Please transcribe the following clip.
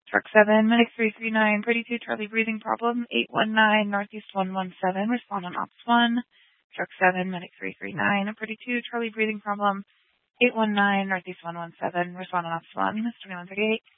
Truck 7, Medic 339, Pretty 2, Charlie breathing problem, 819, Northeast 117, respond on Ops 1. Truck 7, Medic 339, Pretty 2, Charlie breathing problem, 819, Northeast 117, respond on Ops 1, 2138.